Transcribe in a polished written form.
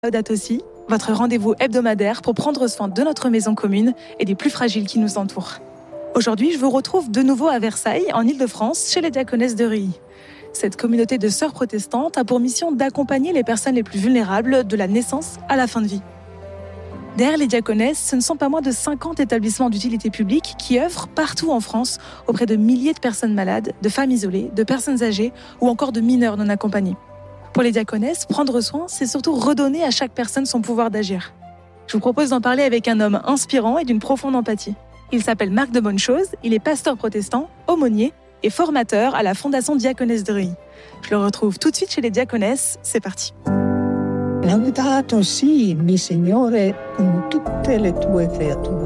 Laudato Si, votre rendez-vous hebdomadaire pour prendre soin de notre maison commune et des plus fragiles qui nous entourent. Aujourd'hui, je vous retrouve de nouveau à Versailles, en Île-de-France, chez les Diaconesses de Reuilly. Cette communauté de sœurs protestantes a pour mission d'accompagner les personnes les plus vulnérables de la naissance à la fin de vie. Derrière les Diaconesses, ce ne sont pas moins de 50 établissements d'utilité publique qui œuvrent partout en France auprès de milliers de personnes malades, de femmes isolées, de personnes âgées ou encore de mineurs non accompagnés. Pour les Diaconesses, prendre soin, c'est surtout redonner à chaque personne son pouvoir d'agir. Je vous propose d'en parler avec un homme inspirant et d'une profonde empathie. Il s'appelle Marc de Bonnechose, il est pasteur protestant, aumônier et formateur à la Fondation Diaconesses de Reuilly. Je le retrouve tout de suite chez les Diaconesses, c'est parti. Laudato si, mi Signore, con tutte le tue creature.